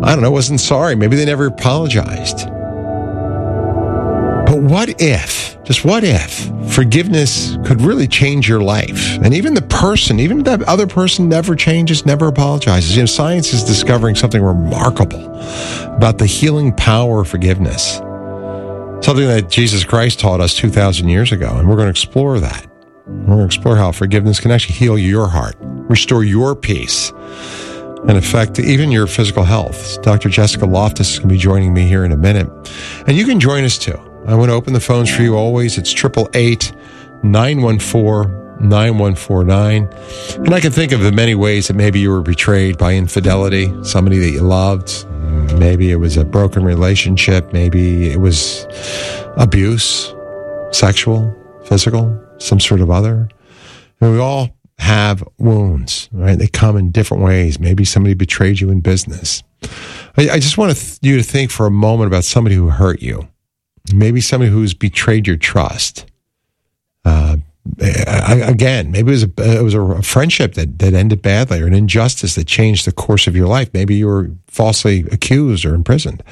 I don't know, wasn't sorry. Maybe they never apologized. But what if, just what if, forgiveness could really change your life? And even the person, even if that other person never changes, never apologizes. You know, science is discovering something remarkable about the healing power of forgiveness. Something that Jesus Christ taught us 2,000 years ago. And we're going to explore that. We're going to explore how forgiveness can actually heal your heart, restore your peace, and affect even your physical health. Dr. Jessica Loftus is going to be joining me here in a minute. And you can join us too. I want to open the phones for you always. It's 888-914-9149. And I can think of the many ways that maybe you were betrayed by infidelity, somebody that you loved. Maybe it was a broken relationship. Maybe it was abuse, sexual, physical, some sort of other. And we all have wounds, right? They come in different ways. Maybe somebody betrayed you in business. I just want you to think for a moment about somebody who hurt you. Maybe somebody who's betrayed your trust. Again, maybe it was a friendship that ended badly, or an injustice that changed the course of your life. Maybe you were falsely accused or imprisoned.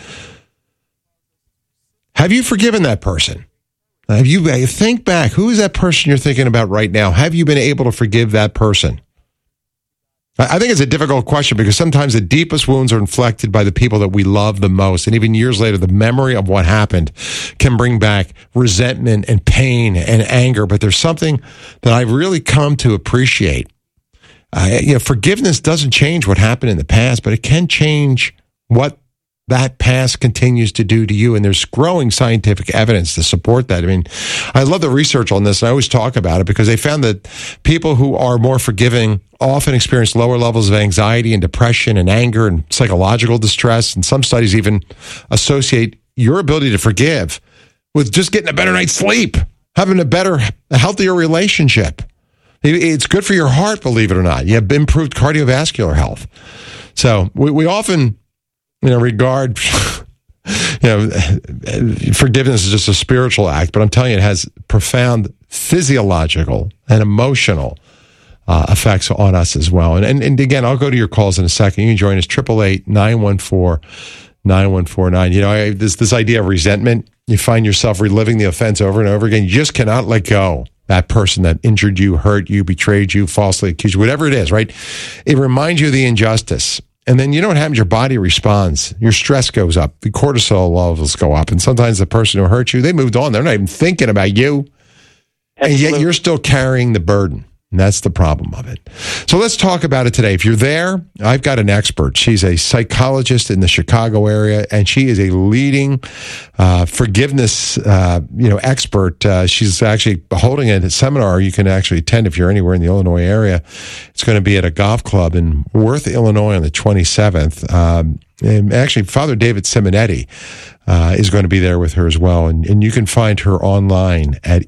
Have you forgiven that person? Have you think back? Who is that person you're thinking about right now? Have you been able to forgive that person? I think it's a difficult question because sometimes the deepest wounds are inflicted by the people that we love the most. And even years later, the memory of what happened can bring back resentment and pain and anger. But there's something that I've really come to appreciate. Forgiveness doesn't change what happened in the past, but it can change what that past continues to do to you. And there's growing scientific evidence to support that. I mean, I love the research on this, and I always talk about it because they found that people who are more forgiving often experience lower levels of anxiety and depression and anger and psychological distress. And some studies even associate your ability to forgive with just getting a better night's sleep, having a healthier relationship. It's good for your heart, believe it or not. You have improved cardiovascular health. So we often, regard, forgiveness is just a spiritual act, but I'm telling you, it has profound physiological and emotional effects on us as well. And again, I'll go to your calls in a second. You can join us, 888-914-9149. This idea of resentment, you find yourself reliving the offense over and over again. You just cannot let go. That person that injured you, hurt you, betrayed you, falsely accused you, whatever it is, right? It reminds you of the injustice. And then you know what happens? Your body responds. Your stress goes up. The cortisol levels go up. And sometimes the person who hurt you, they moved on. They're not even thinking about you. Absolutely. And yet you're still carrying the burden. And that's the problem of it. So let's talk about it today. If you're there, I've got an expert. She's a psychologist in the Chicago area, and she is a leading forgiveness expert. She's actually holding a seminar you can actually attend if you're anywhere in the Illinois area. It's going to be at a golf club in Worth, Illinois on the 27th. And actually, Father David Simonetti is going to be there with her as well. And you can find her online at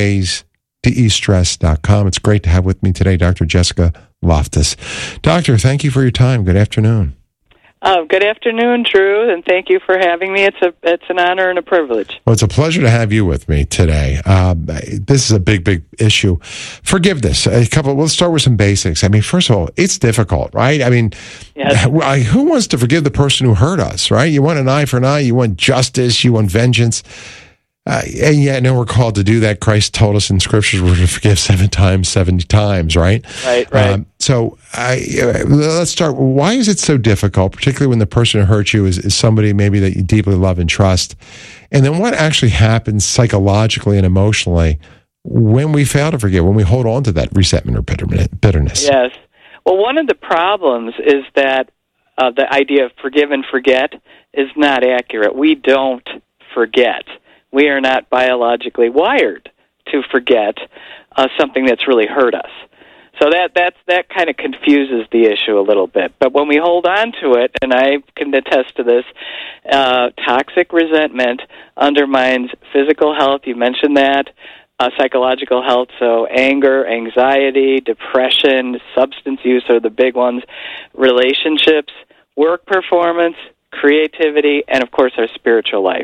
easyways.com. It's great to have with me today Dr. Jessica Loftus. Doctor, thank you for your time. Good afternoon. Good afternoon, Drew, and thank you for having me. It's an honor and a privilege. Well, it's a pleasure to have you with me today. This is a big issue. Forgiveness. Let's start with some basics. I mean, first of all, it's difficult, right? I mean, yes. Who wants to forgive the person who hurt us, right? You want an eye for an eye. You want justice. You want vengeance. And yet, we're called to do that. Christ told us in Scriptures we're to forgive 7 times, 70 times, right? Right. Let's start. Why is it so difficult, particularly when the person who hurt you is somebody maybe that you deeply love and trust? And then what actually happens psychologically and emotionally when we fail to forgive, when we hold on to that resentment or bitterness? Yes. Well, one of the problems is that the idea of forgive and forget is not accurate. We don't forget. We are not biologically wired to forget something that's really hurt us. So that kind of confuses the issue a little bit. But when we hold on to it, and I can attest to this, toxic resentment undermines physical health. You mentioned that. Psychological health, so anger, anxiety, depression, substance use are the big ones, relationships, work performance, creativity, and, of course, our spiritual life.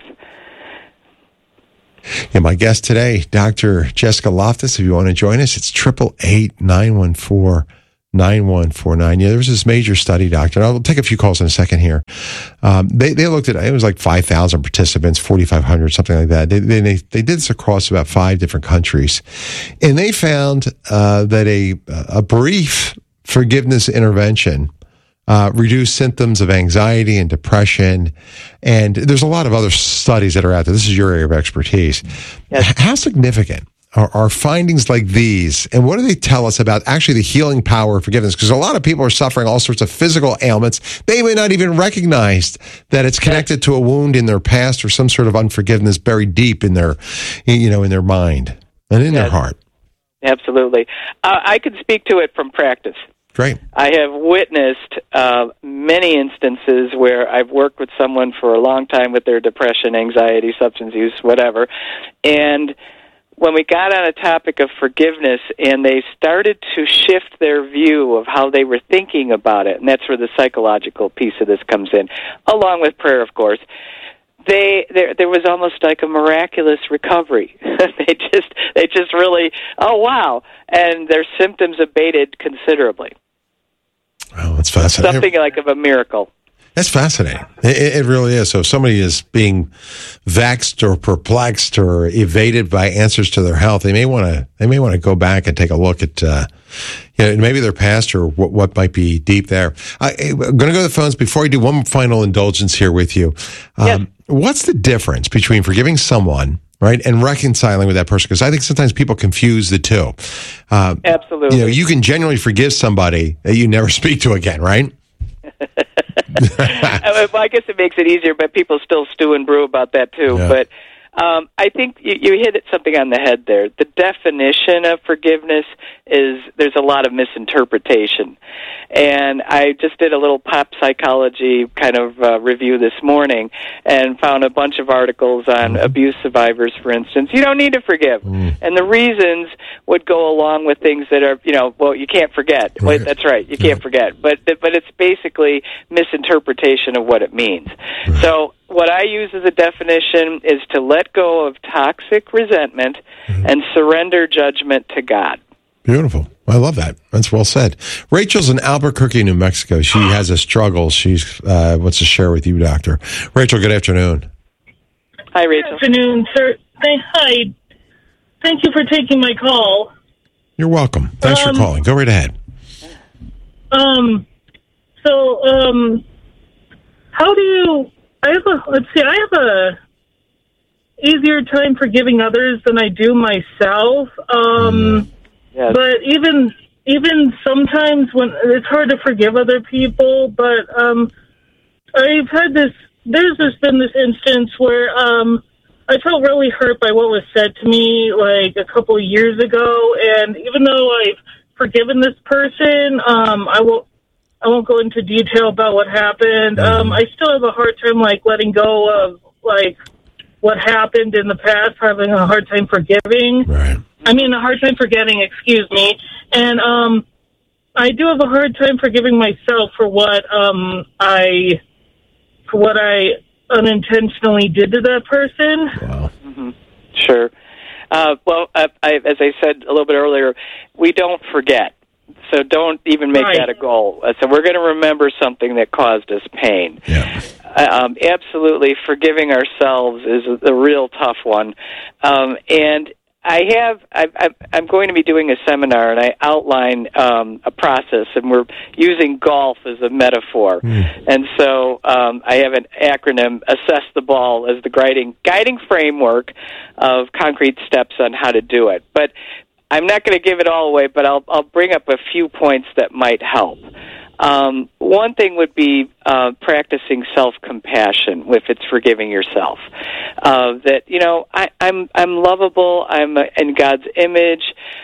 Yeah, my guest today, Dr. Jessica Loftus. If you want to join us, it's 888-914-9149. 9149. Yeah, there was this major study, doctor. I'll take a few calls in a second here. They looked at, it was like 5,000 participants, 4,500, something like that. They did this across about 5 different countries. And they found that a brief forgiveness intervention reduced symptoms of anxiety and depression. And there's a lot of other studies that are out there. This is your area of expertise. Yes. How significant are findings like these, and what do they tell us about actually the healing power of forgiveness? Because a lot of people are suffering all sorts of physical ailments. They may not even recognize that it's connected to a wound in their past or some sort of unforgiveness buried deep in their, in their mind and in their heart. Absolutely. I can speak to it from practice. Great. I have witnessed many instances where I've worked with someone for a long time with their depression, anxiety, substance use, whatever, and when we got on a topic of forgiveness and they started to shift their view of how they were thinking about it, and that's where the psychological piece of this comes in, along with prayer, of course, there was almost like a miraculous recovery. they just really, oh, wow, and their symptoms abated considerably. Oh, that's fascinating. Something like of a miracle. That's fascinating. It really is. So if somebody is being vexed or perplexed or evaded by answers to their health, they may want to go back and take a look at maybe their past or what might be deep there. I'm going to go to the phones. Before I do, one final indulgence here with you. Yes. What's the difference between forgiving someone, right, and reconciling with that person? Because I think sometimes people confuse the two. Absolutely. You can genuinely forgive somebody that you never speak to again, right? I guess it makes it easier, but people still stew and brew about that too. Yeah. But I think you hit something on the head there. The definition of forgiveness is there's a lot of misinterpretation. And I just did a little pop psychology kind of review this morning and found a bunch of articles on abuse survivors, for instance. You don't need to forgive. And the reasons would go along with things that are, you can't forget. Right. That's right, you can't forget. But it's basically misinterpretation of what it means. Right. So what I use as a definition is to let go of toxic resentment and surrender judgment to God. Beautiful. I love that. That's well said. Rachel's in Albuquerque, New Mexico. She has a struggle. She wants to share with you, Doctor. Rachel, good afternoon. Hi, Rachel. Good afternoon, sir. Hi. Thank you for taking my call. You're welcome. Thanks for calling. Go right ahead. How do you... I have a easier time forgiving others than I do myself. Yes. But even sometimes when it's hard to forgive other people, but I've had there's been this instance where I felt really hurt by what was said to me like a couple of years ago, and even though I've forgiven this person, I won't go into detail about what happened. I still have a hard time letting go of what happened in the past, having a hard time forgiving. Right. I mean, a hard time forgetting, excuse me. And I do have a hard time forgiving myself for what I unintentionally did to that person. Wow. Mm-hmm. Sure. As I said a little bit earlier, we don't forget. So don't even make that a goal. So we're going to remember something that caused us pain. Yeah. Absolutely, forgiving ourselves is a real tough one. And I'm going to be doing a seminar, and I outline a process, and we're using golf as a metaphor. And so I have an acronym, Assess the Ball, as the guiding framework of concrete steps on how to do it. But I'm not going to give it all away, but I'll bring up a few points that might help. One thing would be practicing self-compassion if it's forgiving yourself. That I'm lovable. I'm in God's image.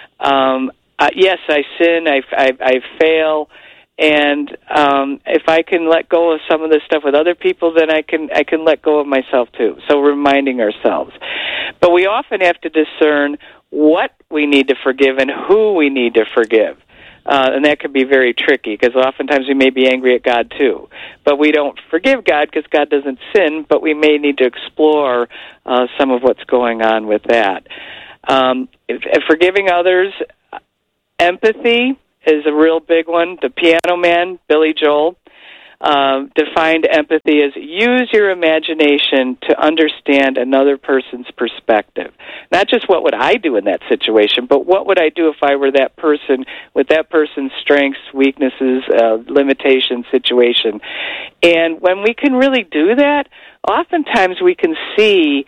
Yes, I sin. I fail. And if I can let go of some of this stuff with other people, then I can let go of myself too. So reminding ourselves. But we often have to discern what we need to forgive and who we need to forgive. And that can be very tricky because oftentimes we may be angry at God too. But we don't forgive God because God doesn't sin, but we may need to explore some of what's going on with that. If forgiving others, empathy is a real big one. The Piano Man, Billy Joel, defined empathy as use your imagination to understand another person's perspective. Not just what would I do in that situation, but what would I do if I were that person with that person's strengths, weaknesses, limitations, situation. And when we can really do that, oftentimes we can see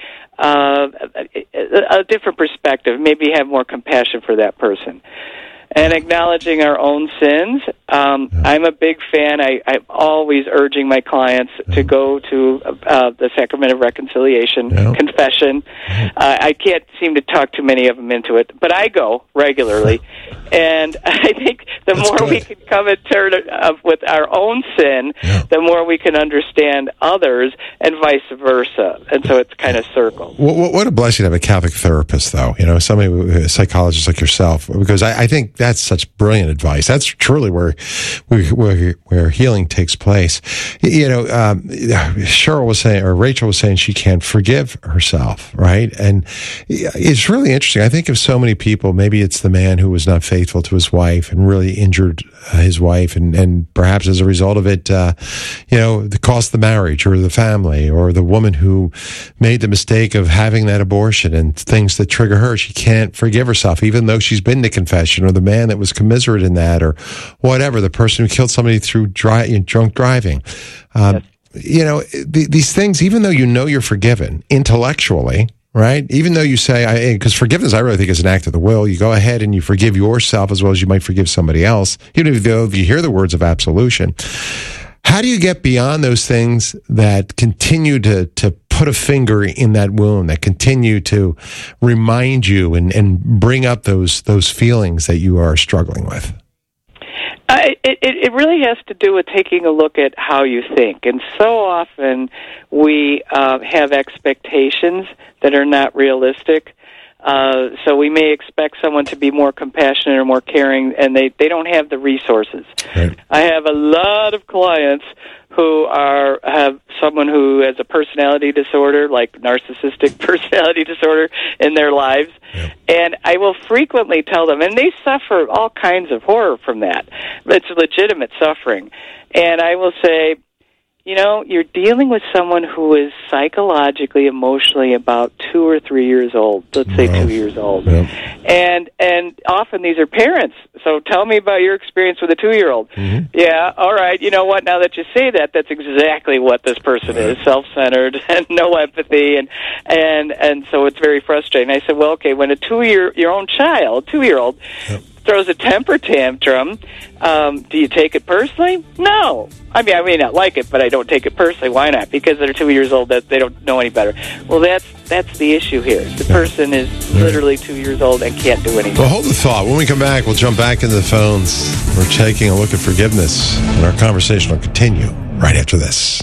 a different perspective, maybe have more compassion for that person. And acknowledging our own sins. I'm a big fan. I'm always urging my clients to go to the Sacrament of Reconciliation, confession. I can't seem to talk too many of them into it, but I go regularly. And I think the more we can come in turn with our own sin, the more we can understand others, and vice versa. And so it's kind of circled. What a blessing to have a Catholic therapist, though. You know, somebody, a psychologist like yourself, because I think that's such brilliant advice. That's truly where healing takes place. You know, Cheryl was saying, or Rachel was saying, she can't forgive herself, right? And it's really interesting. I think of so many people. Maybe it's the man who was not faithful to his wife and really injured his wife, and perhaps as a result of it, cost the marriage or the family, or the woman who made the mistake of having that abortion and things that trigger her. She can't forgive herself, even though she's been to confession, or the man that was commiserate in that, or whatever, the person who killed somebody through drunk driving. You know, these things, even though you know you're forgiven intellectually, right? Even though you say, because forgiveness, I really think, is an act of the will. You go ahead and you forgive yourself as well as you might forgive somebody else, even though you hear the words of absolution. How do you get beyond those things that continue to put a finger in that wound, that continue to remind you and bring up those feelings that you are struggling with? It really has to do with taking a look at how you think. And so often we have expectations that are not realistic. So we may expect someone to be more compassionate or more caring, and they don't have the resources. Right. I have a lot of clients who have someone who has a personality disorder, like narcissistic personality disorder, in their lives. Yep. And I will frequently tell them, and they suffer all kinds of horror from that. It's legitimate suffering. And I will say, you know, you're dealing with someone who is psychologically, emotionally about 2 or 3 years old. Let's say 2 years old. Yep. And often these are parents. So tell me about your experience with a 2-year-old. Mm-hmm. Yeah, all right. You know what? Now that you say that, that's exactly what this person is: self-centered and no empathy, and so it's very frustrating. I said, well, okay, when your own child, 2-year-old, throws a temper tantrum, do you take it personally? No. I may not like it, but I don't take it personally. Why not? Because they're 2 years old, that they don't know any better. Well, that's the issue here. The person is literally 2 years old and can't do anything. Well, hold the thought. When we come back, we'll jump back into the phones. We're taking a look at forgiveness, and our conversation will continue right after this.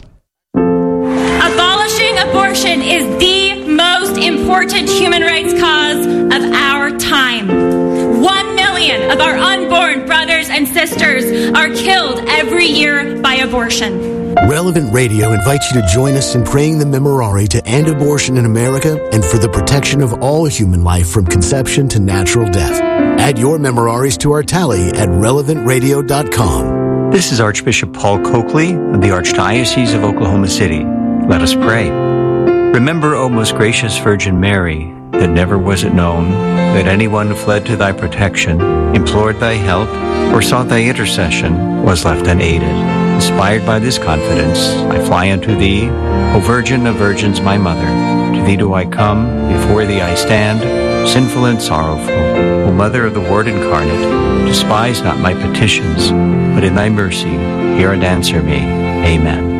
Abolishing abortion is the most important human rights cause of our time. 1 million of our unborn brothers and sisters are killed every year by abortion. Relevant Radio invites you to join us in praying the Memorare to end abortion in America and for the protection of all human life from conception to natural death. Add your Memoraries to our tally at relevantradio.com. This is Archbishop Paul Coakley of the Archdiocese of Oklahoma City. Let us pray. Remember, O most gracious Virgin Mary, that never was it known that anyone who fled to thy protection, implored thy help, or sought thy intercession was left unaided. Inspired by this confidence, I fly unto thee, O Virgin of Virgins, my Mother. To thee do I come, before thee I stand, sinful and sorrowful. O Mother of the Word incarnate, despise not my petitions, but in thy mercy hear and answer me. Amen.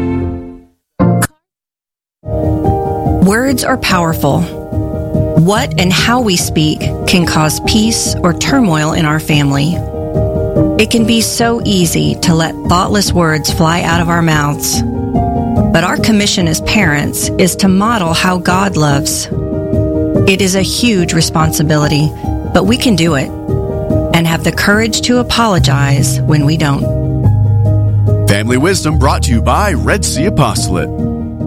Words are powerful. What and how we speak can cause peace or turmoil in our family. It can be so easy to let thoughtless words fly out of our mouths. But our commission as parents is to model how God loves. It is a huge responsibility, but we can do it and have the courage to apologize when we don't. Family Wisdom brought to you by Red Sea Apostolate.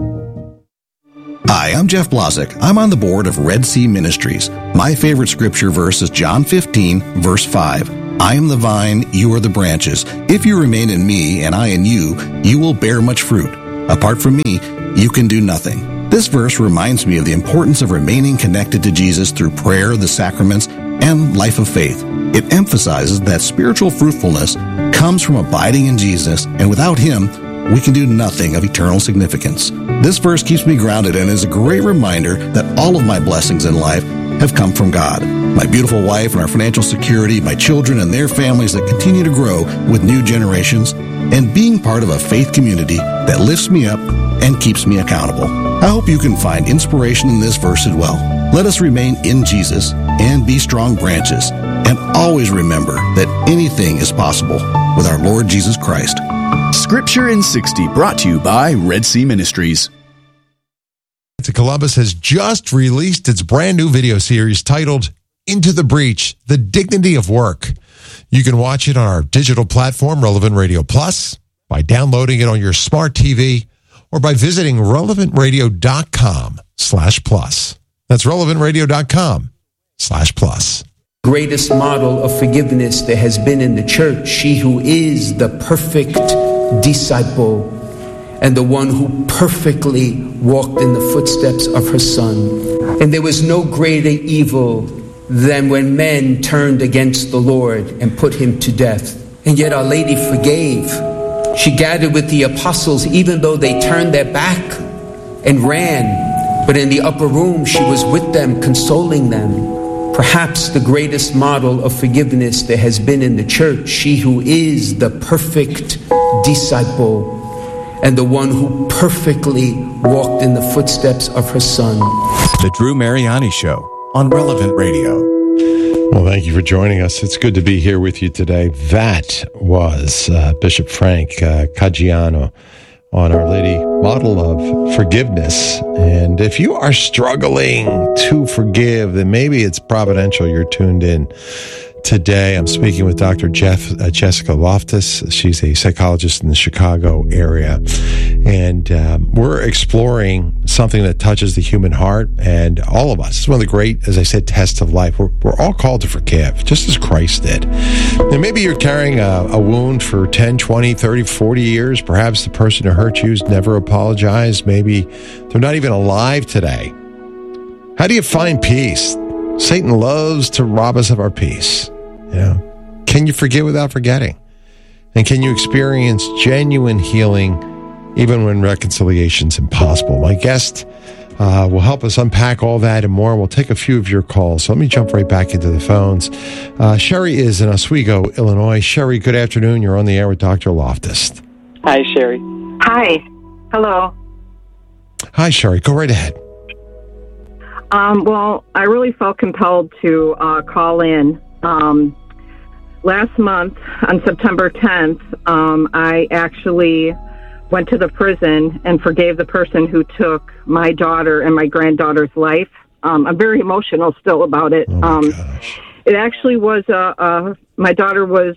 Hi, I'm Jeff Blazek. I'm on the board of Red Sea Ministries. My favorite scripture verse is John 15, verse 5. I am the vine, you are the branches. If you remain in me and I in you, you will bear much fruit. Apart from me, you can do nothing. This verse reminds me of the importance of remaining connected to Jesus through prayer, the sacraments, and life of faith. It emphasizes that spiritual fruitfulness comes from abiding in Jesus, and without Him, we can do nothing of eternal significance. This verse keeps me grounded and is a great reminder that all of my blessings in life have come from God. My beautiful wife and our financial security, my children and their families that continue to grow with new generations, and being part of a faith community that lifts me up and keeps me accountable. I hope you can find inspiration in this verse as well. Let us remain in Jesus and be strong branches, and always remember that anything is possible with our Lord Jesus Christ. Scripture in 60, brought to you by Red Sea Ministries. To Columbus has just released its brand new video series titled Into the Breach, The Dignity of Work. You can watch it on our digital platform, Relevant Radio Plus, by downloading it on your smart TV, or by visiting relevantradio.com/plus. That's relevantradio.com/plus. Greatest model of forgiveness there has been in the church, she who is the perfect disciple and the one who perfectly walked in the footsteps of her Son. And there was no greater evil than when men turned against the Lord and put him to death. And yet Our Lady forgave. She gathered with the apostles even though they turned their back and ran. But in the upper room, she was with them, consoling them. Perhaps the greatest model of forgiveness there has been in the church, she who is the perfect disciple and the one who perfectly walked in the footsteps of her Son. The Drew Mariani Show on Relevant Radio. Well, thank you for joining us. It's good to be here with you today. That was Bishop Frank Caggiano on Our Lady model of forgiveness. And if you are struggling to forgive, then maybe it's providential you're tuned in today. I'm speaking with Dr. Jessica Loftus. She's a psychologist in the Chicago area. And we're exploring something that touches the human heart and all of us. It's one of the great, as I said, tests of life. We're all called to forgive, just as Christ did. And maybe you're carrying a wound for 10, 20, 30, 40 years. Perhaps the person who hurt you has never apologized. Maybe they're not even alive today. How do you find peace? Satan loves to rob us of our peace. You know, can you forgive without forgetting? And can you experience genuine healing even when reconciliation's impossible? My guest will help us unpack all that and more. We'll take a few of your calls. So let me jump right back into the phones. Sherry is in Oswego, Illinois. Sherry, good afternoon. You're on the air with Dr. Loftus. Hi, Sherry. Hi. Hello. Hi, Sherry. Go right ahead. Well, I really felt compelled to call in. Last month, on September 10th, I actually went to the prison and forgave the person who took my daughter and my granddaughter's life. I'm very emotional still about it. It actually was, my daughter was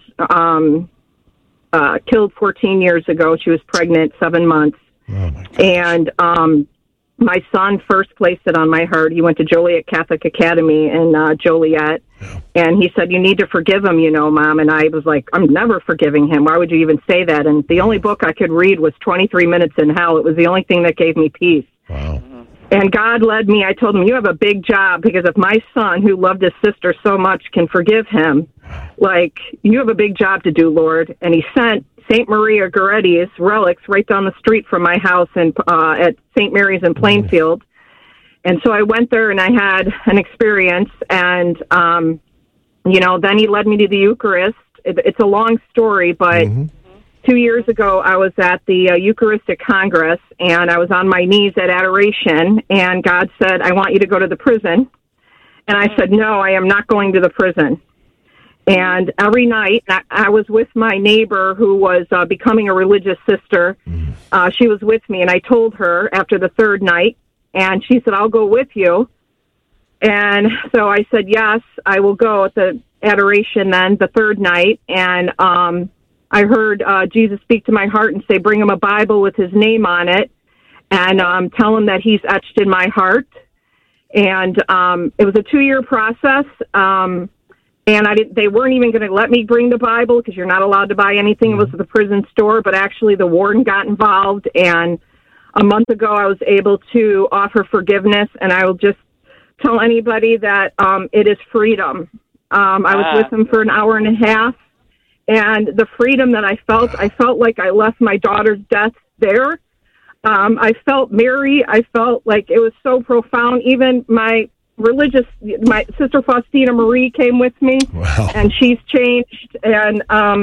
killed 14 years ago. She was pregnant 7 months. And my son first placed it on my heart. He went to Joliet Catholic Academy in Joliet. And he said, you need to forgive him, you know, Mom. And I was like, I'm never forgiving him. Why would you even say that? And the only book I could read was 23 Minutes in Hell. It was the only thing that gave me peace. Wow. And God led me. I told him, you have a big job, because if my son, who loved his sister so much, can forgive him, like, you have a big job to do, Lord. And he sent St. Maria Goretti's relics right down the street from my house at St. Mary's in Plainfield. And so I went there and I had an experience, and, you know, then he led me to the Eucharist. It's a long story, but 2 years ago I was at the Eucharistic Congress, and I was on my knees at adoration, and God said, I want you to go to the prison. And I said, no, I am not going to the prison. And every night, I was with my neighbor who was becoming a religious sister. She was with me, and I told her after the third night, and she said, I'll go with you. And so I said, yes, I will go at the adoration then, the third night. And I heard Jesus speak to my heart and say, bring him a Bible with his name on it, and tell him that he's etched in my heart. And it was a 2-year process. And they weren't even going to let me bring the Bible because you're not allowed to buy anything. It was at the prison store, but actually the warden got involved. And a month ago, I was able to offer forgiveness, and I will just tell anybody that it is freedom. I was with him for an hour and a half, and the freedom that I felt like I left my daughter's death there. I felt Mary. I felt like it was so profound. Even my sister Faustina Marie came with me, and she's changed. And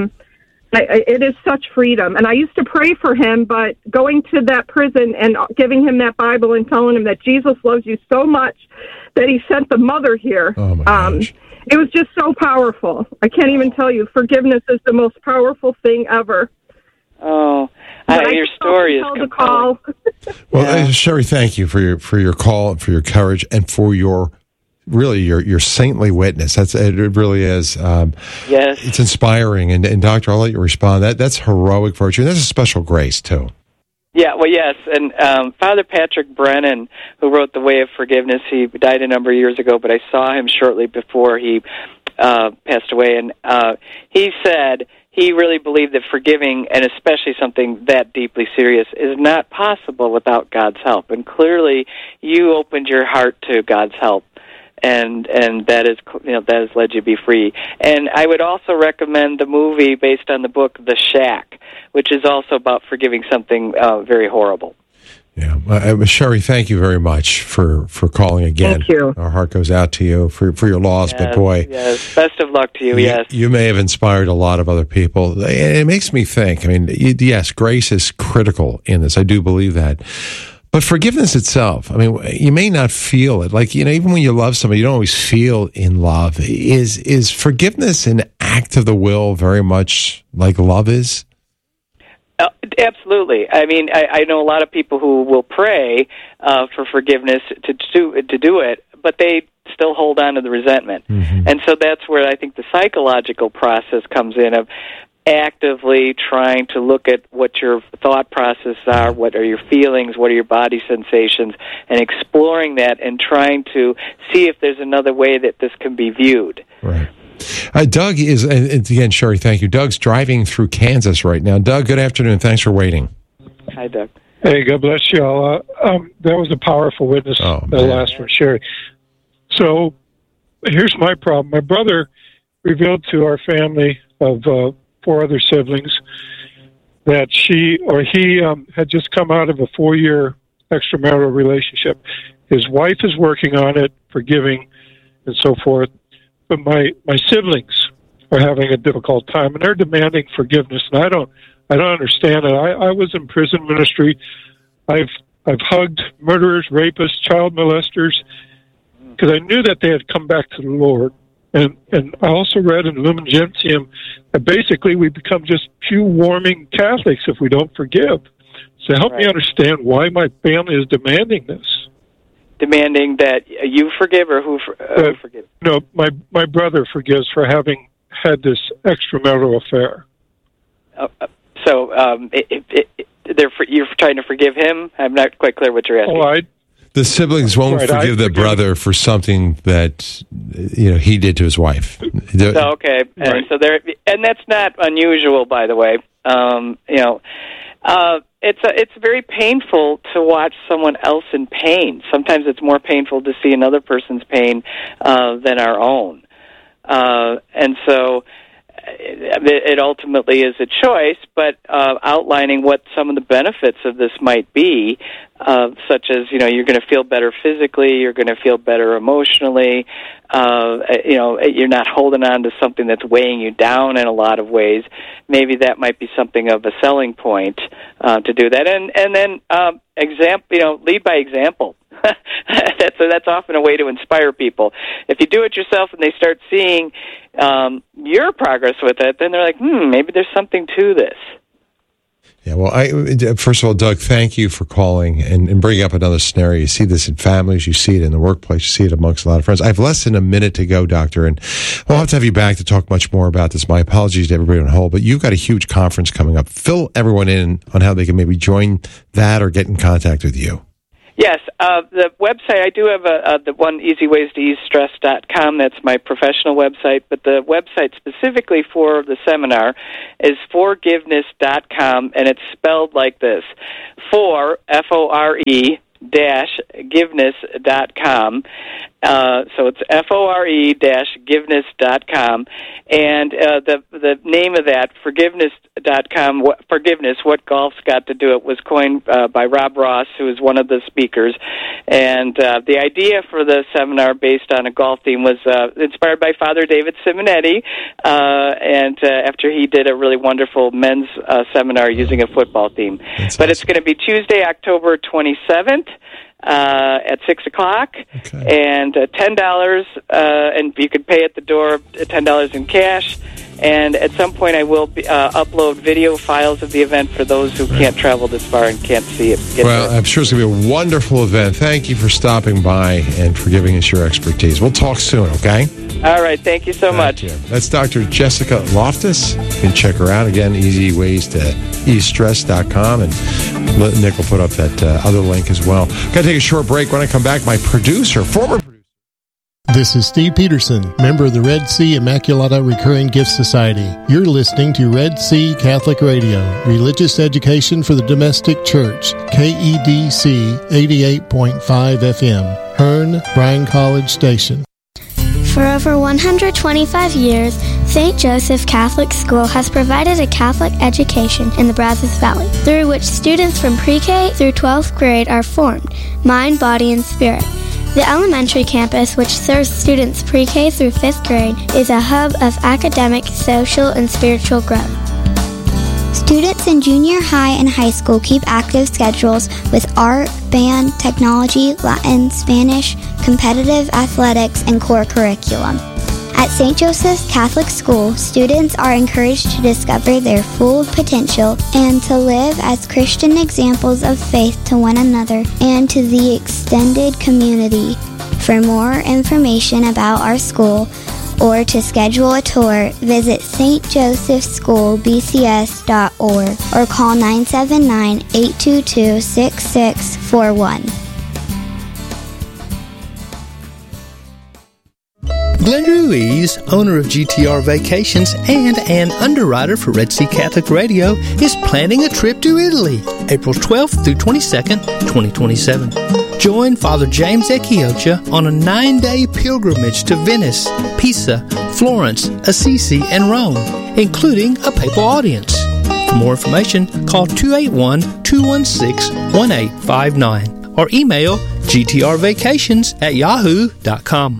it is such freedom. And I used to pray for him, but going to that prison and giving him that Bible and telling him that Jesus loves you so much that he sent the mother here. Oh my gosh. It was just so powerful. I can't even tell you. Forgiveness is the most powerful thing ever. Oh, your story is compelling. Well, Sherry, thank you for your call and for your courage and for your saintly witness. It really is. Yes, it's inspiring. And Doctor, I'll let you respond. That's heroic virtue. And that's a special grace too. Yeah, well, yes, and Father Patrick Brennan, who wrote The Way of Forgiveness, he died a number of years ago, but I saw him shortly before he passed away, and he said he really believed that forgiving, and especially something that deeply serious, is not possible without God's help. And clearly, you opened your heart to God's help, and that has led you to be free. And I would also recommend the movie based on the book The Shack, which is also about forgiving something very horrible. Yeah, Sherry, thank you very much for calling again. Thank you. Our heart goes out to you for your loss, but boy, yes, best of luck to you. Yes, you may have inspired a lot of other people. It makes me think. I mean, yes, grace is critical in this. I do believe that. But forgiveness itself, I mean, you may not feel it. Like, even when you love somebody, you don't always feel in love. Is forgiveness an act of the will very much like love is? Absolutely. I mean, I know a lot of people who will pray for forgiveness to do it, but they still hold on to the resentment. Mm-hmm. And so that's where I think the psychological process comes in of actively trying to look at what your thought processes are, what are your feelings, what are your body sensations, and exploring that and trying to see if there's another way that this can be viewed. Right. Doug is, and again, Sherry, thank you. Doug's driving through Kansas right now. Doug, good afternoon. Thanks for waiting. Hi, Doug. Hey, God bless you all. That was a powerful witness, the last one, Sherry. So here's my problem. My brother revealed to our family of 4 other siblings that he had just come out of a 4-year extramarital relationship. His wife is working on it, forgiving, and so forth. But my siblings are having a difficult time, and they're demanding forgiveness. And I don't understand it. I was in prison ministry. I've hugged murderers, rapists, child molesters, because I knew that they had come back to the Lord. And I also read in Lumen Gentium that basically we become just pew warming Catholics if we don't forgive. So help me understand why my family is demanding this. Demanding that you forgive, or who forgive? No, my brother forgives for having had this extramarital affair. You're trying to forgive him? I'm not quite clear what you're asking. The siblings won't forgive their brother for something that he did to his wife. Okay, and so and that's not unusual, by the way. It's very painful to watch someone else in pain. Sometimes it's more painful to see another person's pain than our own. And so it ultimately is a choice, but outlining what some of the benefits of this might be, such as, you're going to feel better physically, you're going to feel better emotionally, you're not holding on to something that's weighing you down in a lot of ways. Maybe that might be something of a selling point to do that. And then lead by example. That's often a way to inspire people. If you do it yourself and they start seeing your progress with it, then they're like, maybe there's something to this. Yeah, well, first of all, Doug, thank you for calling and bringing up another scenario. You see this in families, you see it in the workplace, you see it amongst a lot of friends. I have less than a minute to go, Doctor, and we'll have to have you back to talk much more about this. My apologies to everybody on hold, but you've got a huge conference coming up. Fill everyone in on how they can maybe join that or get in contact with you. Yes, the website, I do have the one, easywaystoeasestress.com. That's my professional website, but the website specifically for the seminar is forgiveness.com, and it's spelled like this: FORE-giveness.com. So it's FORE-giveness.com, and the name of that, forgiveness.com, forgiveness, what golf's got to do it, was coined by Rob Ross, who is one of the speakers. And the idea for the seminar, based on a golf theme, was inspired by Father David Simonetti, and after he did a really wonderful men's seminar using a football theme. But it's going to be Tuesday, October 27th. At 6 o'clock, and $10, and you can pay at the door, $10 in cash. And at some point, I will upload video files of the event for those who can't travel this far and can't see it. Well, I'm sure it's going to be a wonderful event. Thank you for stopping by and for giving us your expertise. We'll talk soon, okay? All right. Thank you so much. You. That's Dr. Jessica Loftus. You can check her out. Again, easywaystoeasestress.com. And Nick will put up that other link as well. Got to take a short break. When I come back, my producer, former producer. This is Steve Peterson, member of the Red Sea Immaculata Recurring Gift Society. You're listening to Red Sea Catholic Radio, religious education for the domestic church, KEDC 88.5 FM, Hearn, Bryan College Station. For over 125 years, St. Joseph Catholic School has provided a Catholic education in the Brazos Valley, through which students from pre-K through 12th grade are formed, mind, body, and spirit. The elementary campus, which serves students pre-K through 5th grade, is a hub of academic, social, and spiritual growth. Students in junior high and high school keep active schedules with art, band, technology, Latin, Spanish, competitive athletics, and core curriculum. At St. Joseph's Catholic School, students are encouraged to discover their full potential and to live as Christian examples of faith to one another and to the extended community. For more information about our school or to schedule a tour, visit stjosephschoolbcs.org or call 979-822-6641. Glenn Ruiz, owner of GTR Vacations and an underwriter for Red Sea Catholic Radio, is planning a trip to Italy, April 12th through 22nd, 2027. Join Father James Echiocha on a 9-day pilgrimage to Venice, Pisa, Florence, Assisi, and Rome, including a papal audience. For more information, call 281-216-1859 or email gtrvacations@yahoo.com.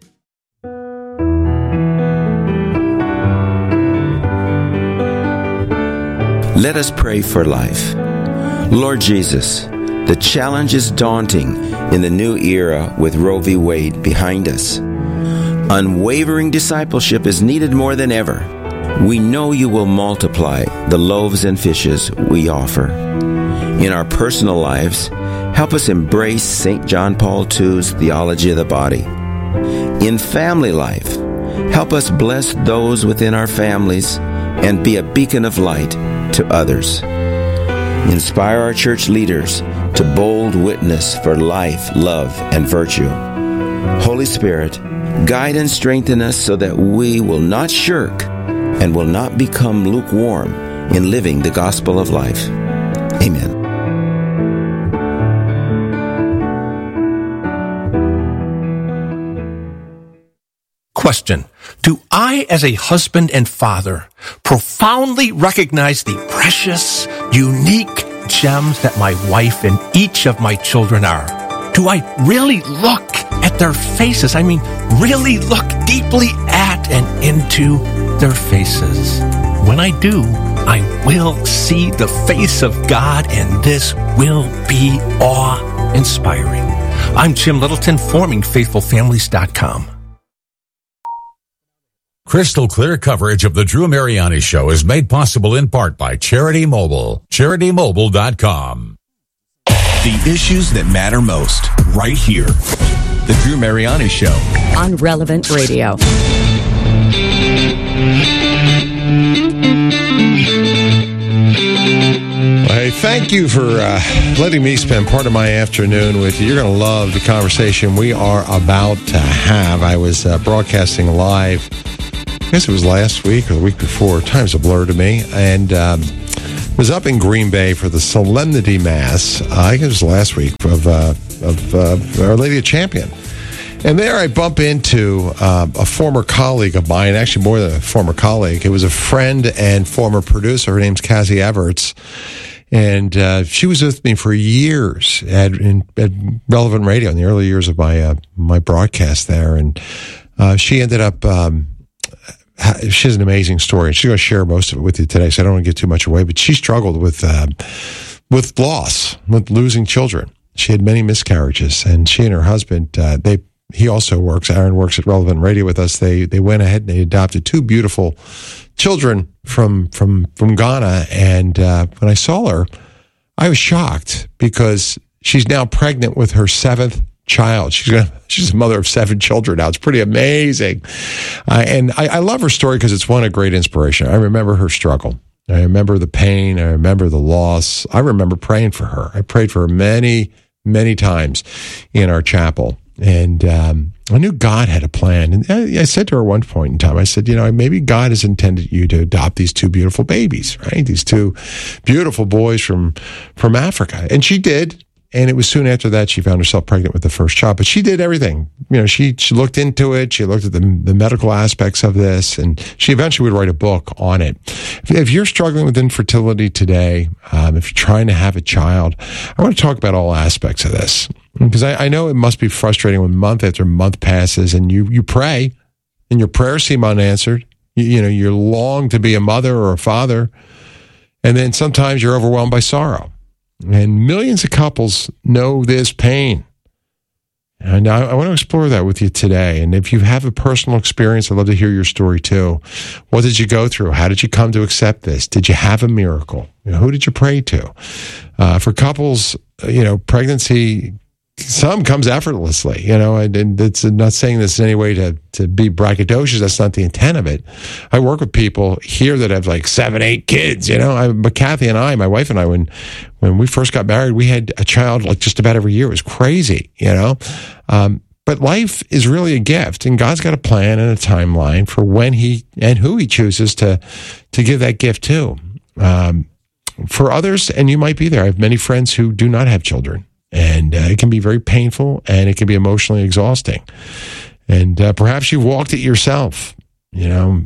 Let us pray for life. Lord Jesus, the challenge is daunting in the new era with Roe v. Wade behind us. Unwavering discipleship is needed more than ever. We know you will multiply the loaves and fishes we offer. In our personal lives, help us embrace St. John Paul II's theology of the body. In family life, help us bless those within our families and be a beacon of light to others. Inspire our church leaders to bold witness for life, love, and virtue. Holy Spirit, guide and strengthen us so that we will not shirk and will not become lukewarm in living the gospel of life. Amen. Question: do I, as a husband and father, profoundly recognize the precious, unique gems that my wife and each of my children are? Do I really look at their faces? I mean, really look deeply at and into their faces. When I do, I will see the face of God, and this will be awe-inspiring. I'm Jim Littleton, FormingFaithfulFamilies.com. Crystal clear coverage of the Drew Mariani Show is made possible in part by Charity Mobile. CharityMobile.com. The issues that matter most, right here. The Drew Mariani Show. On Relevant Radio. Hey, thank you for letting me spend part of my afternoon with you. You're going to love the conversation we are about to have. I was broadcasting live, I guess it was last week or the week before. Time's a blur to me. And was up in Green Bay for the Solemnity Mass, I think it was last week, of Our Lady of Champion. And there I bump into a former colleague of mine, actually more than a former colleague. It was a friend and former producer. Her name's Cassie Everts. And she was with me for years at Relevant Radio in the early years of my broadcast there. And she ended up, she has an amazing story. And she's going to share most of it with you today, so I don't want to give too much away. But she struggled with loss, with losing children. She had many miscarriages. And she and her husband, he also works. Aaron works at Relevant Radio with us. They went ahead and they adopted two beautiful children from Ghana. And when I saw her, I was shocked because she's now pregnant with her seventh child. She's a mother of 7 children now. It's pretty amazing. And I love her story because it's one of great inspiration. I remember her struggle. I remember the pain. I remember the loss. I remember praying for her. I prayed for her many, many times in our chapel. And I knew God had a plan. And I said to her at one point in time, I said, maybe God has intended you to adopt these 2 beautiful babies, right? These 2 beautiful boys from Africa. And she did. And it was soon after that she found herself pregnant with the first child. But she did everything. She looked into it. She looked at the medical aspects of this. And she eventually would write a book on it. If you're struggling with infertility today, if you're trying to have a child, I want to talk about all aspects of this. Because I know it must be frustrating when month after month passes and you pray and your prayers seem unanswered. You long to be a mother or a father. And then sometimes you're overwhelmed by sorrow. And millions of couples know this pain. And I want to explore that with you today. And if you have a personal experience, I'd love to hear your story too. What did you go through? How did you come to accept this? Did you have a miracle? Who did you pray to? For couples, pregnancy, some comes effortlessly, and it's not saying this in any way to be braggadocious. That's not the intent of it. I work with people here that have like 7, 8 kids, but Kathy and I, my wife and I, when we first got married, we had a child like just about every year. It was crazy, but life is really a gift, and God's got a plan and a timeline for when He and who He chooses to give that gift to. For others, and you might be there, I have many friends who do not have children. And it can be very painful, and it can be emotionally exhausting. And perhaps you've walked it yourself. You're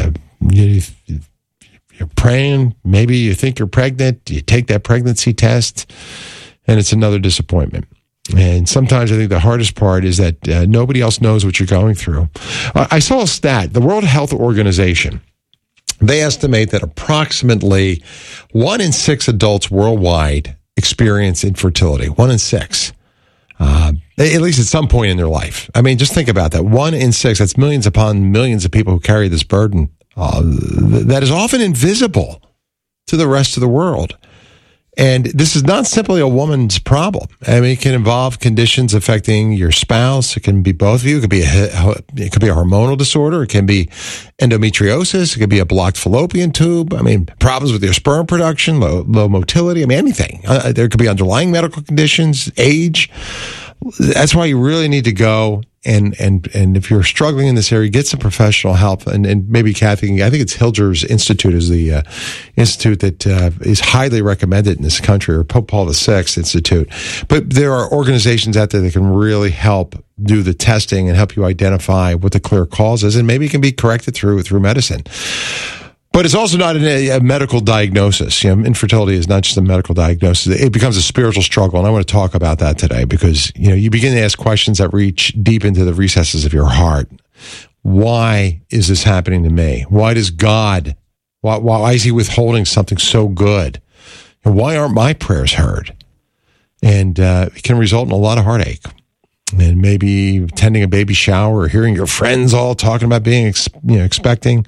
praying. Maybe you think you're pregnant. You take that pregnancy test, and it's another disappointment. And sometimes I think the hardest part is that nobody else knows what you're going through. I saw a stat. The World Health Organization, they estimate that approximately 1 in 6 adults worldwide experience infertility. 1 in 6. At least at some point in their life. I mean, just think about that. 1 in 6, that's millions upon millions of people who carry this burden that is often invisible to the rest of the world. And this is not simply a woman's problem. I mean, it can involve conditions affecting your spouse. It can be both of you. It could be a hormonal disorder. It can be endometriosis. It could be a blocked fallopian tube. I mean, problems with your sperm production, low motility. I mean, anything. There could be underlying medical conditions, age. That's why you really need to go and if you're struggling in this area, get some professional help. And maybe Kathy, I think it's Hilger's Institute is the institute that is highly recommended in this country, or Pope Paul VI Institute. But there are organizations out there that can really help do the testing and help you identify what the clear cause is, and maybe it can be corrected through medicine. But it's also not a medical diagnosis. Infertility is not just a medical diagnosis. It becomes a spiritual struggle, and I want to talk about that today because, you begin to ask questions that reach deep into the recesses of your heart. Why is this happening to me? Why does God, why is He withholding something so good? And why aren't my prayers heard? And it can result in a lot of heartache. And maybe attending a baby shower or hearing your friends all talking about being, expecting.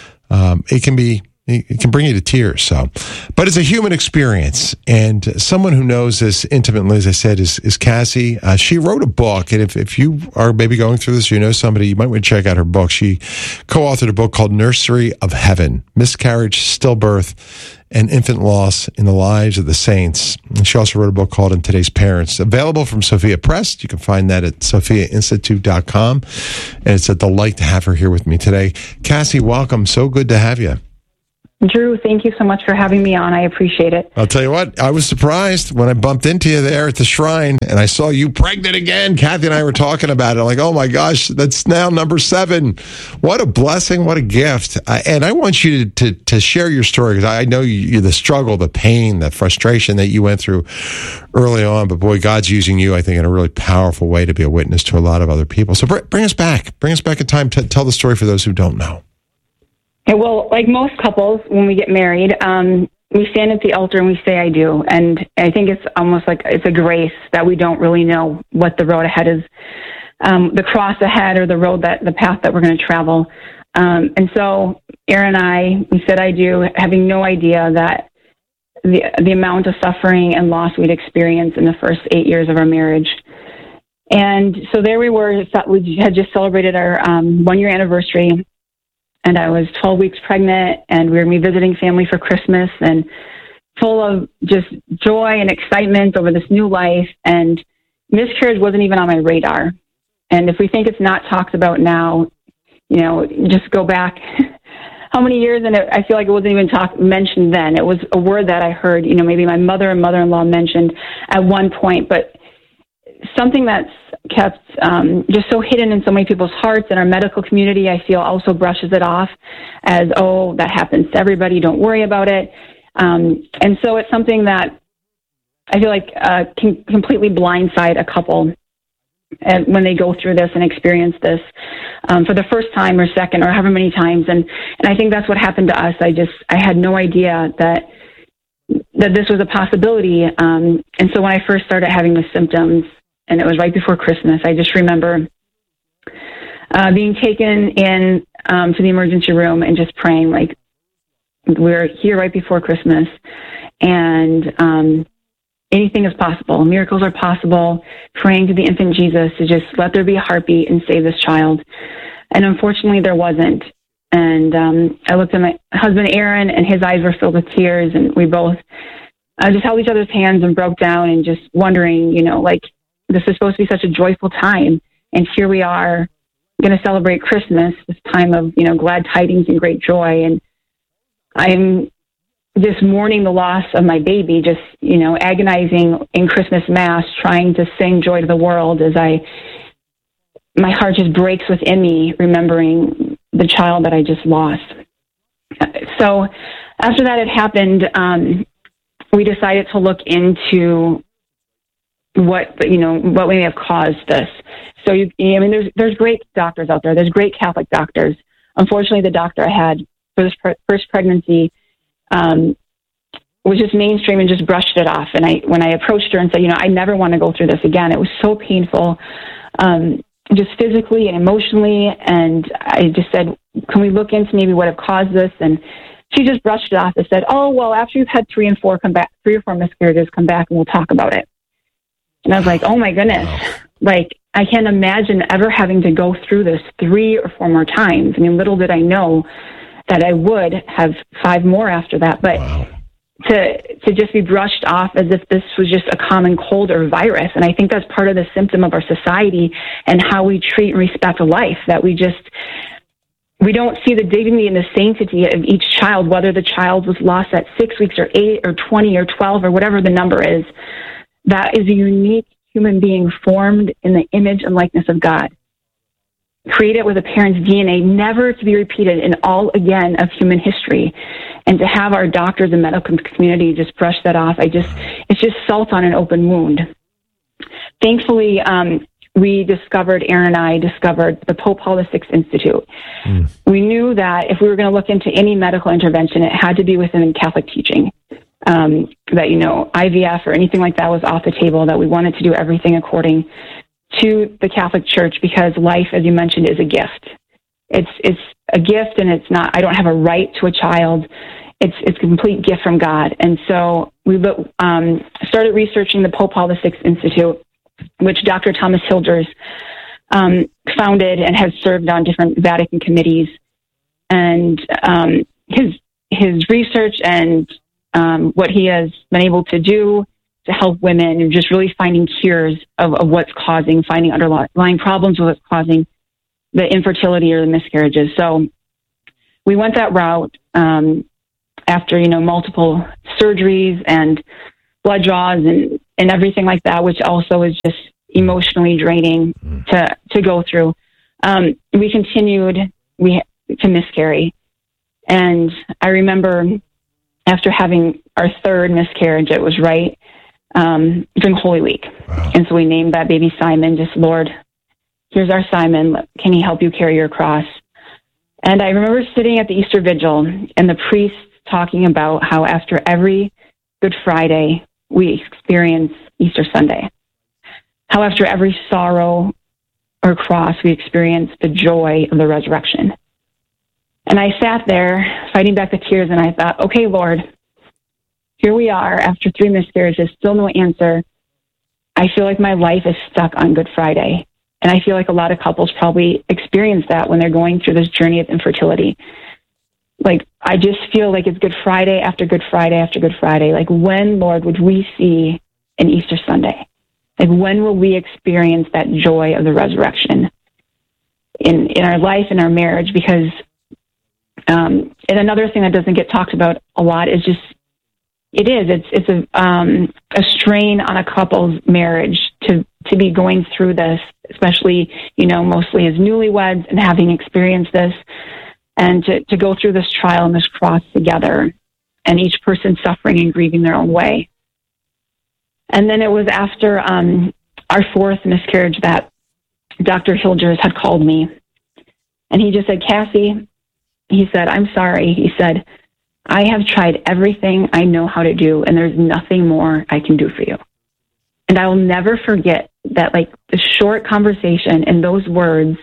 It can bring you to tears. But it's a human experience, and someone who knows this intimately, as I said, is Cassie. She wrote a book, and if you are maybe going through this, or somebody, you might want to check out her book. She co-authored a book called Nursery of Heaven: Miscarriage, Stillbirth, and infant loss in the lives of the saints. And she also wrote a book called In Today's Parents, available from Sophia Press. You can find that at sophiainstitute.com. And it's a delight to have her here with me today. Cassie, welcome. So good to have you. Drew, thank you so much for having me on. I appreciate it. I'll tell you what, I was surprised when I bumped into you there at the shrine and I saw you pregnant again. Kathy and I were talking about it. I'm like, oh my gosh, that's now number 7. What a blessing. What a gift. And I want you to share your story, because I know you, the struggle, the pain, the frustration that you went through early on. But boy, God's using you, I think, in a really powerful way to be a witness to a lot of other people. So bring us back. Bring us back in time to tell the story for those who don't know. Okay, well, like most couples, when we get married, we stand at the altar and we say, I do. And I think it's almost like it's a grace that we don't really know what the road ahead is, the cross ahead, or the path that we're going to travel. And so Aaron and I, we said, I do, having no idea that the amount of suffering and loss we'd experienced in the first 8 years of our marriage. And so there we were. We had just celebrated our 1-year anniversary. And I was 12 weeks pregnant, and we were going to be visiting family for Christmas, and full of just joy and excitement over this new life. And miscarriage wasn't even on my radar. And if we think it's not talked about now, just go back how many years, and I feel like it wasn't even mentioned then. It was a word that I heard, maybe my mother and mother-in-law mentioned at one point, but something that's kept just so hidden in so many people's hearts, and our medical community, I feel, also brushes it off as, oh, that happens to everybody, don't worry about it. And so it's something that I feel like can completely blindside a couple when they go through this and experience this for the first time or second or however many times. And I think that's what happened to us. I had no idea that this was a possibility. And so when I first started having the symptoms, and it was right before Christmas, I just remember being taken in to the emergency room and just praying, like, we're here right before Christmas, and anything is possible. Miracles are possible. Praying to the infant Jesus to just let there be a heartbeat and save this child. And unfortunately, there wasn't. And I looked at my husband, Aaron, and his eyes were filled with tears, and we both just held each other's hands and broke down and just wondering, this is supposed to be such a joyful time, and here we are going to celebrate Christmas, this time of, glad tidings and great joy. And I'm just mourning the loss of my baby, just, agonizing in Christmas Mass, trying to sing joy to the world as my heart just breaks within me, remembering the child that I just lost. So after that had happened, we decided to look into what may have caused this. So there's great doctors out there. There's great Catholic doctors. Unfortunately, the doctor I had for this first pregnancy was just mainstream and just brushed it off. And when I approached her and said, I never want to go through this again, it was so painful, just physically and emotionally. And I just said, can we look into maybe what have caused this? And she just brushed it off and said, oh, well, after you've had 3 or 4 miscarriages, come back and we'll talk about it. And I was like, oh my goodness, I can't imagine ever having to go through this 3 or 4 more times. Little did I know that I would have 5 more after that. But wow. to just be brushed off as if this was just a common cold or virus. And I think that's part of the symptom of our society and how we treat and respect life, that we don't see the dignity and the sanctity of each child, whether the child was lost at 6 weeks or 8 or 20 or 12 or whatever the number is. That is a unique human being formed in the image and likeness of God, created with a parent's DNA, never to be repeated in all again of human history. And to have our doctors and medical community just brush that off, it's just salt on an open wound. Thankfully, Aaron and I discovered the Pope Paul VI Institute. We knew that if we were going to look into any medical intervention, it had to be within Catholic teaching. That, IVF or anything like that was off the table, that we wanted to do everything according to the Catholic Church, because life, as you mentioned, is a gift. It's a gift, and it's not, I don't have a right to a child. It's a complete gift from God. And so we started researching the Pope Paul VI Institute, which Dr. Thomas Hilders founded and has served on different Vatican committees. And his research and what he has been able to do to help women, and just really finding cures of what's causing, finding underlying problems with what's causing the infertility or the miscarriages. So we went that route after, multiple surgeries and blood draws and everything like that, which also is just emotionally draining to go through. We continued to miscarry. And I remember after having our third miscarriage, it was right during Holy Week. Wow. And so we named that baby Simon, just, Lord, here's our Simon. Can he help you carry your cross? And I remember sitting at the Easter Vigil and the priest talking about how after every Good Friday, we experience Easter Sunday. How after every sorrow or cross, we experience the joy of the resurrection. And I sat there fighting back the tears, and I thought, okay, Lord, here we are after 3 miscarriages, still no answer. I feel like my life is stuck on Good Friday. And I feel like a lot of couples probably experience that when they're going through this journey of infertility. Like, I just feel like it's Good Friday after Good Friday after Good Friday. Like, when, Lord, would we see an Easter Sunday? Like, when will we experience that joy of the resurrection in our life, in our marriage? Because, and another thing that doesn't get talked about a lot is just, it's a strain on a couple's marriage to be going through this, especially, mostly as newlyweds and having experienced this, and to go through this trial and this cross together, and each person suffering and grieving their own way. And then it was after our 4th miscarriage that Dr. Hilgers had called me, and he just said, Cassie, he said, I'm sorry. He said, I have tried everything I know how to do, and there's nothing more I can do for you. And I will never forget that, like, the short conversation and those words,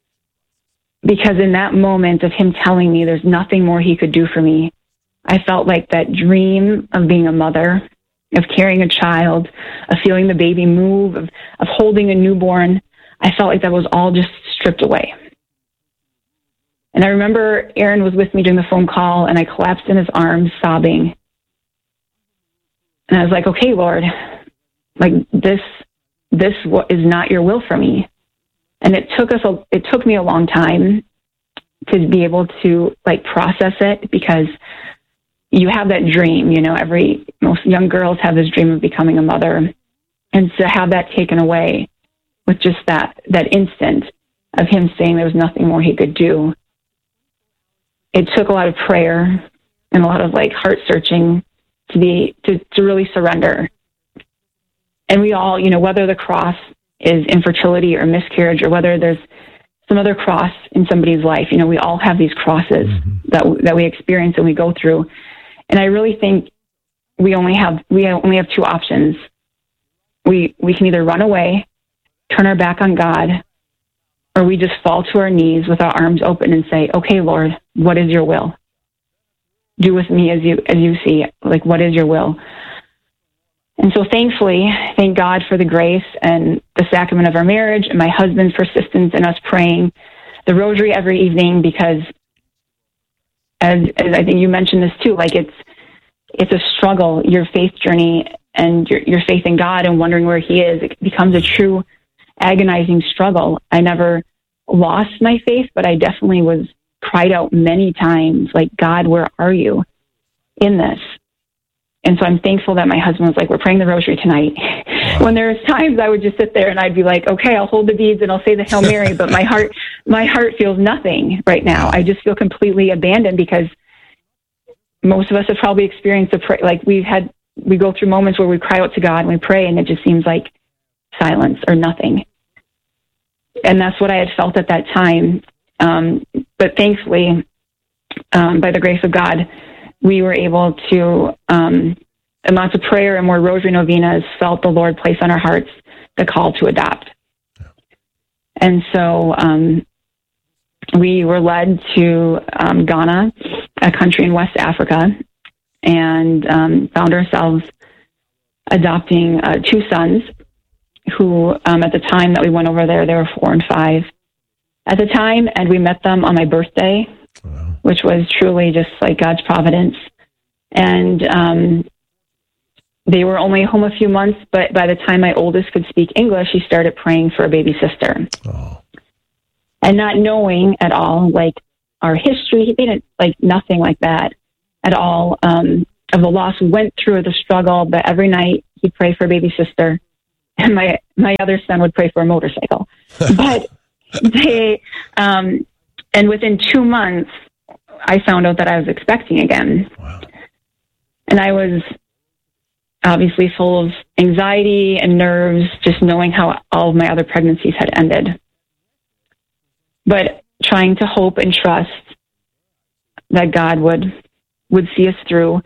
because in that moment of him telling me there's nothing more he could do for me, I felt like that dream of being a mother, of carrying a child, of feeling the baby move, of holding a newborn, I felt like that was all just stripped away. And I remember Aaron was with me during the phone call, and I collapsed in his arms, sobbing. And I was like, okay, Lord, like, this is not your will for me. And it took me a long time to be able to, like, process it, because you have that dream, most young girls have this dream of becoming a mother. And to have that taken away with just that instant of him saying there was nothing more he could do, it took a lot of prayer and a lot of, like, heart searching to really surrender. And we all, whether the cross is infertility or miscarriage, or whether there's some other cross in somebody's life, we all have these crosses that we experience and we go through. And I really think we only have 2 options. We can either run away, turn our back on God, or we just fall to our knees with our arms open and say, okay, Lord, what is your will? Do with me as you see it. Like, what is your will? And so thankfully, thank God for the grace and the sacrament of our marriage, and my husband's persistence in us praying the rosary every evening, because as I think you mentioned this too, like, it's a struggle, your faith journey and your faith in God and wondering where he is. It becomes a true agonizing struggle. I never lost my faith, but I definitely cried out many times, like, God, where are you in this? And so I'm thankful that my husband was like, we're praying the rosary tonight. Wow. When there's times I would just sit there and I'd be like, okay, I'll hold the beads and I'll say the Hail Mary, but my heart feels nothing right now. I just feel completely abandoned, because most of us have probably experienced like we go through moments where we cry out to God and we pray, and it just seems like silence or nothing. And that's what I had felt at that time. But thankfully, by the grace of God, we were able to, and lots of prayer and more rosary novenas, felt the Lord place on our hearts the call to adopt. And so we were led to Ghana, a country in West Africa, and found ourselves adopting 2 sons who, at the time that we went over there, they were 4 and 5 at the time, and we met them on my birthday, which was truly just like God's providence. And they were only home a few months, but by the time my oldest could speak English, she started praying for a baby sister. Oh. And not knowing at all, like, our history, he didn't, like, nothing like that at all of the loss. Went through the struggle, but every night he'd pray for a baby sister, and my other son would pray for a motorcycle. But they, and within 2 months, I found out that I was expecting again. Wow. And I was obviously full of anxiety and nerves, just knowing how all of my other pregnancies had ended. But trying to hope and trust that God would see us through,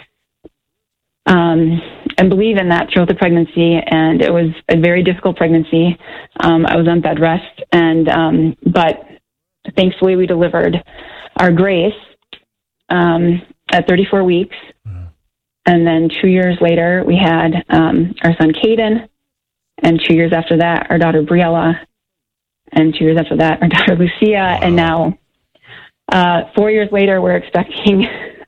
and believe in that throughout the pregnancy. And it was a very difficult pregnancy. I was on bed rest, and but thankfully we delivered our Grace at 34 weeks. And then 2 years later, we had our son Caden, and 2 years after that, our daughter Briella, and 2 years after that, our daughter Lucia, wow. And now 4 years later, we're expecting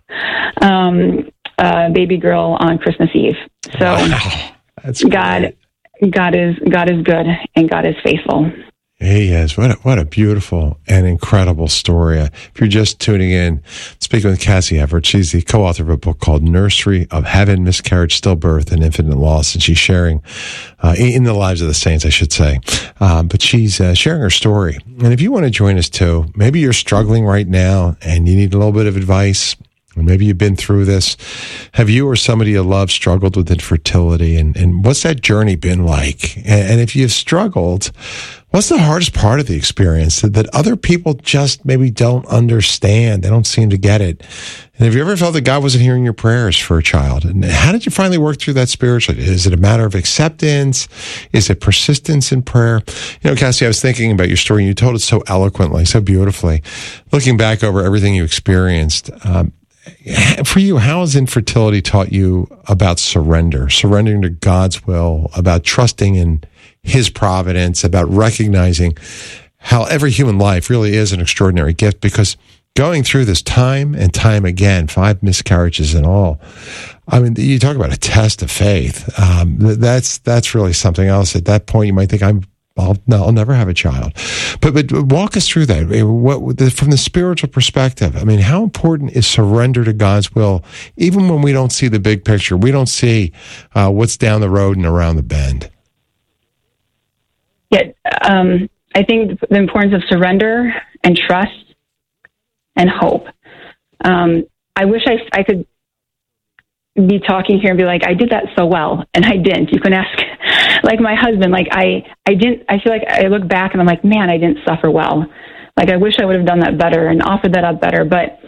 a baby girl on Christmas Eve. So wow. That's God is good, and God is faithful. He is. What a beautiful and incredible story. If you're just tuning in, speaking with Cassie Everett, she's the co-author of a book called Nursery of Heaven, Miscarriage, Stillbirth, and Infant Loss. And she's sharing, in the lives of the saints, I should say. But she's sharing her story. And if you want to join us too, maybe you're struggling right now and you need a little bit of advice. Or maybe you've been through this. Have you or somebody you love struggled with infertility? And what's that journey been like? And if you've struggled, what's the hardest part of the experience that other people just maybe don't understand? They don't seem to get it. And have you ever felt that God wasn't hearing your prayers for a child? And how did you finally work through that spiritually? Is it a matter of acceptance? Is it persistence in prayer? You know, Cassie, I was thinking about your story, and you told it so eloquently, so beautifully. Looking back over everything you experienced, for you, how has infertility taught you about surrendering to God's will, about trusting in His providence, about recognizing how every human life really is an extraordinary gift? Because going through this time and time again, 5 miscarriages in all, I mean, you talk about a test of faith. That's really something else. At that point, you might think, I'll never have a child. But walk us through that. From the spiritual perspective, I mean, how important is surrender to God's will, even when we don't see the big picture? We don't see what's down the road and around the bend. Yeah, I think the importance of surrender and trust and hope. I wish I could be talking here and be like, I did that so well, and I didn't. You can ask, like, my husband, like, I didn't. I feel like I look back and I'm like, man, I didn't suffer well. Like, I wish I would have done that better and offered that up better. But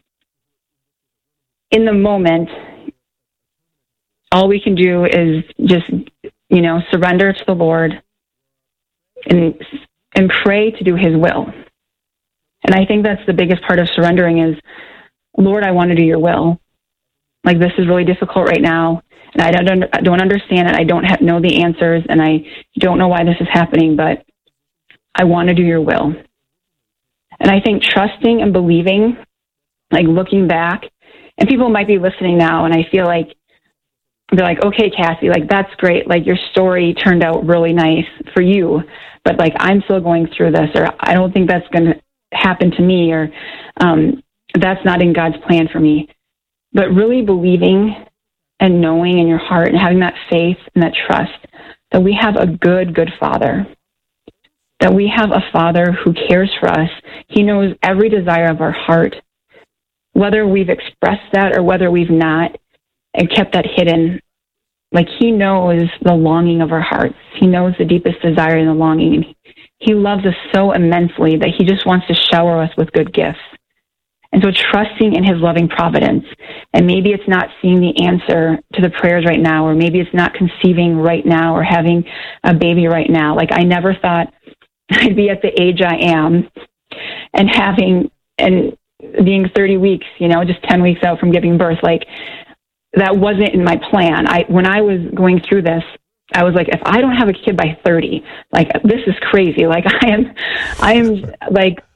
in the moment, all we can do is just, surrender to the Lord and pray to do His will. And I think that's the biggest part of surrendering is, Lord, I want to do your will. Like, this is really difficult right now, and I don't understand it. I don't know the answers, and I don't know why this is happening, but I want to do your will. And I think trusting and believing, like, looking back, and people might be listening now, and I feel like they're like, okay, Cassie, like, that's great. Like, your story turned out really nice for you, but, like, I'm still going through this, or I don't think that's going to happen to me, or that's not in God's plan for me. But really believing and knowing in your heart and having that faith and that trust that we have a good Father, that we have a Father who cares for us. He knows every desire of our heart, whether we've expressed that or whether we've not and kept that hidden. Like, He knows the longing of our hearts. He knows the deepest desire and the longing. And He loves us so immensely that He just wants to shower us with good gifts. And so trusting in His loving providence, and maybe it's not seeing the answer to the prayers right now, or maybe it's not conceiving right now or having a baby right now. Like, I never thought I'd be at the age I am and being 30 weeks, just 10 weeks out from giving birth. Like, that wasn't in my plan. When I was going through this, I was like, if I don't have a kid by 30, like, this is crazy. Like, I am like,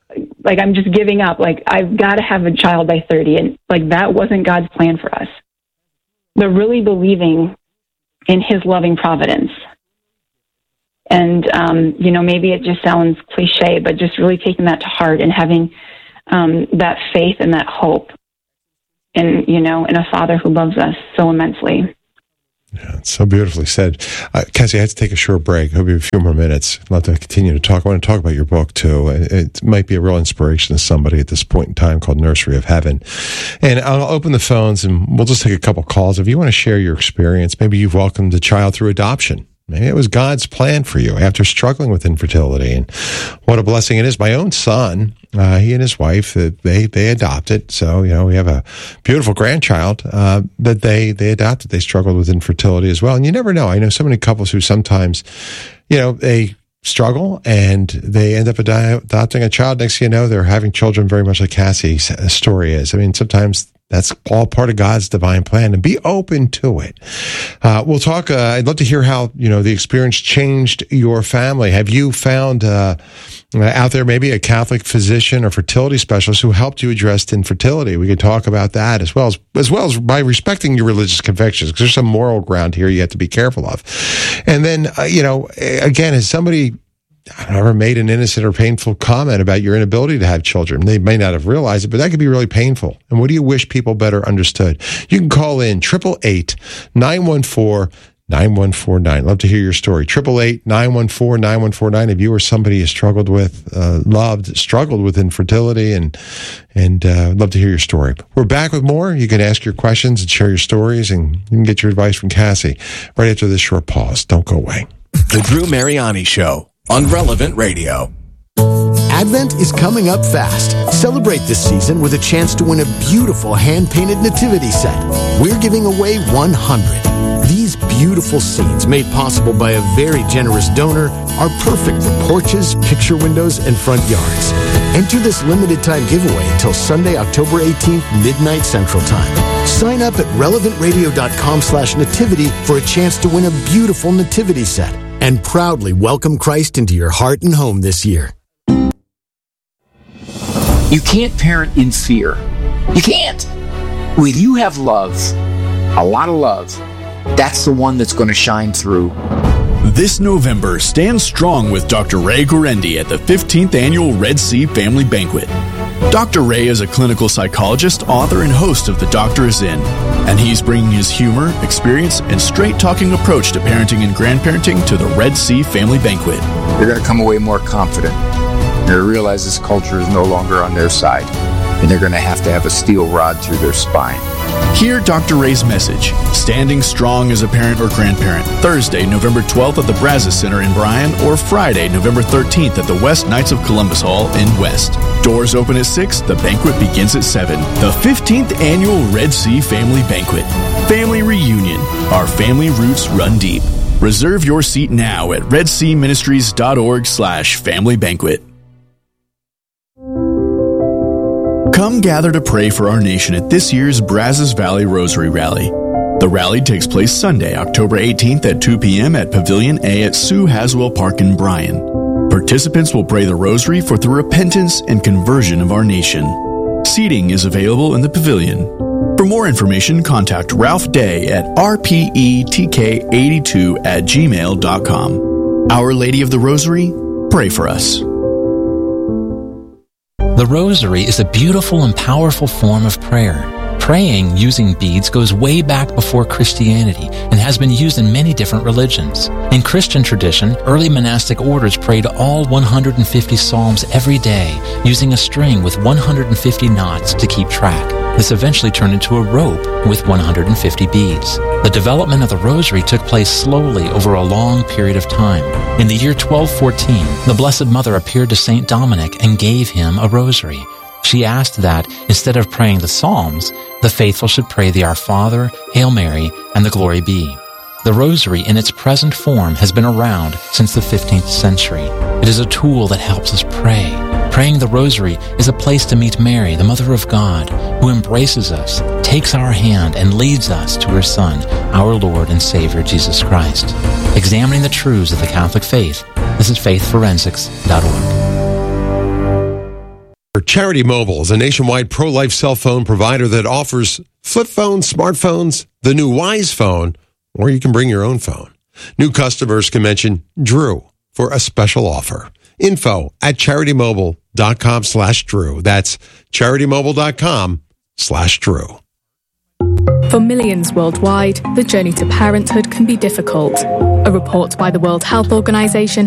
like I'm just giving up. Like I've got to have a child by 30. And like that wasn't God's plan for us. But really believing in his loving providence. And, maybe it just sounds cliche, but just really taking that to heart and having that faith and that hope in a Father who loves us so immensely. Yeah, it's so beautifully said. Cassie, I had to take a short break. Hope you have a few more minutes. I'd love to continue to talk. I want to talk about your book, too. It might be a real inspiration to somebody at this point in time, called Nursery of Heaven. And I'll open the phones, and we'll just take a couple calls. If you want to share your experience, maybe you've welcomed a child through adoption. Maybe it was God's plan for you after struggling with infertility. And what a blessing it is. My own son, he and his wife, they adopted. So, we have a beautiful grandchild that they adopted. They struggled with infertility as well. And you never know. I know so many couples who sometimes, they struggle and they end up adopting a child. Next thing you know, they're having children, very much like Cassie's story is. I mean, sometimes that's all part of God's divine plan, and be open to it. We'll talk. I'd love to hear how, the experience changed your family. Have you found out there maybe a Catholic physician or fertility specialist who helped you address infertility? We could talk about that as well as by respecting your religious convictions, because there's some moral ground here you have to be careful of. And then, again, has somebody ever made an innocent or painful comment about your inability to have children? They may not have realized it, but that could be really painful. And what do you wish people better understood? You can call in 888-914-9149. Love to hear your story. 888-914-9149. If you or somebody has struggled with infertility, and love to hear your story. We're back with more. You can ask your questions and share your stories, and you can get your advice from Cassie right after this short pause. Don't go away. The Drew Mariani Show on Relevant Radio. Advent is coming up fast. Celebrate this season with a chance to win a beautiful hand-painted nativity set. We're giving away 100. These beautiful scenes, made possible by a very generous donor, are perfect for porches, picture windows, and front yards. Enter this limited-time giveaway until Sunday, October 18th, midnight Central Time. Sign up at relevantradio.com/nativity for a chance to win a beautiful nativity set, and proudly welcome Christ into your heart and home this year. You can't parent in fear. You can't. When you have love, a lot of love, that's the one that's going to shine through. This November, stand strong with Dr. Ray Guarendi at the 15th Annual Red Sea Family Banquet. Dr. Ray is a clinical psychologist, author, and host of The Doctor Is In, and he's bringing his humor, experience, and straight-talking approach to parenting and grandparenting to the Red Sea Family Banquet. They're going to come away more confident. They're going to realize this culture is no longer on their side, and they're going to have a steel rod through their spine. Hear Dr. Ray's message, Standing Strong as a Parent or Grandparent, Thursday, November 12th at the Brazos Center in Bryan, or Friday, November 13th at the West Knights of Columbus Hall in West. Doors open at 6, the banquet begins at 7. The 15th Annual Red Sea Family Banquet. Family Reunion. Our family roots run deep. Reserve your seat now at redseaministries.org/family banquet. Come gather to pray for our nation at this year's Brazos Valley Rosary Rally. The rally takes place Sunday, October 18th at 2 p.m. at Pavilion A at Sue Haswell Park in Bryan. Participants will pray the rosary for the repentance and conversion of our nation. Seating is available in the pavilion. For more information, contact Ralph Day at rpetk82@gmail.com. Our Lady of the Rosary, pray for us. The Rosary is a beautiful and powerful form of prayer. Praying using beads goes way back before Christianity and has been used in many different religions. In Christian tradition, early monastic orders prayed all 150 psalms every day using a string with 150 knots to keep track. This eventually turned into a rope with 150 beads. The development of the Rosary took place slowly over a long period of time. In the year 1214, the Blessed Mother appeared to Saint Dominic and gave him a rosary. She asked that, instead of praying the Psalms, the faithful should pray the Our Father, Hail Mary, and the Glory Be. The Rosary in its present form has been around since the 15th century. It is a tool that helps us pray. Praying the Rosary is a place to meet Mary, the Mother of God, who embraces us, takes our hand, and leads us to her Son, our Lord and Savior, Jesus Christ. Examining the truths of the Catholic faith, this is faithforensics.org. Charity Mobile is a nationwide pro-life cell phone provider that offers flip phones, smartphones, the new Wise phone, or you can bring your own phone. New customers can mention Drew for a special offer. Info at CharityMobile.com/Drew. That's CharityMobile.com/Drew. For millions worldwide, the journey to parenthood can be difficult. A report by the World Health Organization